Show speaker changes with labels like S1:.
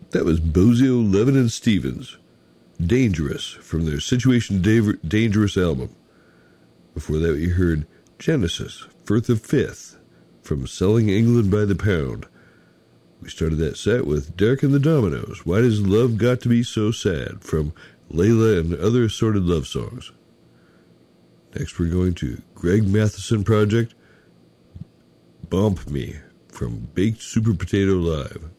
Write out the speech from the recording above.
S1: That was Bozio, Levin, and Stevens. Dangerous, from their Situation Dangerous album. Before that, we heard Genesis, Firth of Fifth, from Selling England by the Pound. We started that set with Derek and the Dominoes, Why Does Love Got to Be So Sad, from Layla and Other Assorted Love Songs. Next, we're going to Greg Matheson Project, Bump Me, from Baked Super Potato Live.